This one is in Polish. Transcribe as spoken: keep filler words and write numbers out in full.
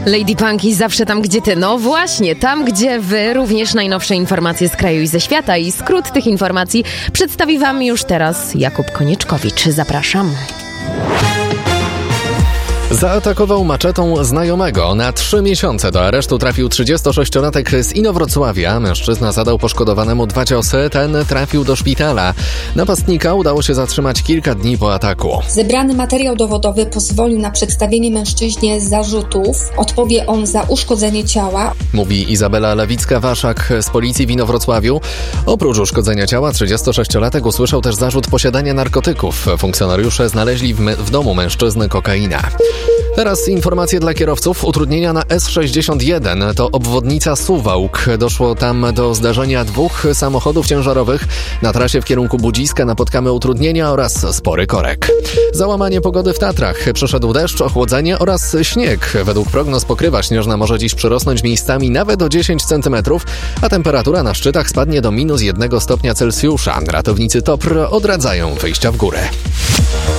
Lady Punky zawsze tam, gdzie ty. No właśnie, tam, gdzie wy. Również najnowsze informacje z kraju i ze świata. I skrót tych informacji przedstawi wam już teraz Jakub Konieczkowicz. Zapraszam. Zaatakował maczetą znajomego. Na trzy miesiące do aresztu trafił trzydziestosześciolatek z Inowrocławia. Mężczyzna zadał poszkodowanemu dwa ciosy, ten trafił do szpitala. Napastnika udało się zatrzymać kilka dni po ataku. Zebrany materiał dowodowy pozwolił na przedstawienie mężczyźnie zarzutów. Odpowie on za uszkodzenie ciała. Mówi Izabela Lewicka-Waszak z policji w Inowrocławiu. Oprócz uszkodzenia ciała trzydziestosześciolatek usłyszał też zarzut posiadania narkotyków. Funkcjonariusze znaleźli w, my- w domu mężczyzny kokainę. Teraz informacje dla kierowców. Utrudnienia na S sześćdziesiąt jeden to obwodnica Suwałk. Doszło tam do zdarzenia dwóch samochodów ciężarowych. Na trasie w kierunku Budziska napotkamy utrudnienia oraz spory korek. Załamanie pogody w Tatrach. Przyszedł deszcz, ochłodzenie oraz śnieg. Według prognoz pokrywa śnieżna może dziś przyrosnąć miejscami nawet o dziesięć centymetrów, a temperatura na szczytach spadnie do minus jednego stopnia Celsjusza. Ratownicy T O P R odradzają wyjścia w górę.